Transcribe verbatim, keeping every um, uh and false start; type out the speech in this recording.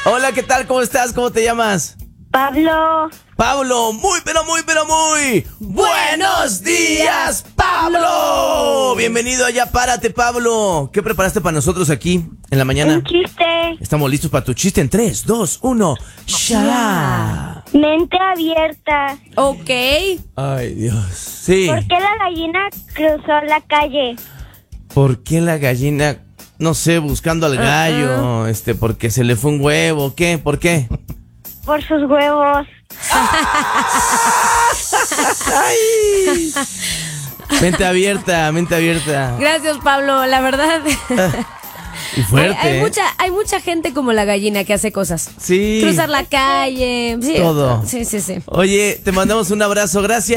Hola, ¿qué tal? ¿Cómo estás? ¿Cómo te llamas? Pablo. Pablo, muy, pero muy, pero muy buenos días, Pablo. Bienvenido allá, párate, Pablo. ¿Qué preparaste para nosotros aquí en la mañana? Un chiste. Estamos listos para tu chiste en tres, dos, uno. ¡Ya! Mente abierta. Ok. Ay, Dios. Sí. ¿Por qué la gallina cruzó la calle? ¿Por qué la gallina, no sé, buscando al gallo? Uh-uh. Este, porque se le fue un huevo. ¿Qué? ¿Por qué? Por sus huevos. Ay. Mente abierta, mente abierta. Gracias, Pablo, la verdad. Y fuerte. Hay, hay, ¿eh? mucha, hay mucha gente como la gallina que hace cosas. Sí. Cruzar la calle. Sí, todo. Sí, sí, sí. Oye, te mandamos un abrazo, gracias.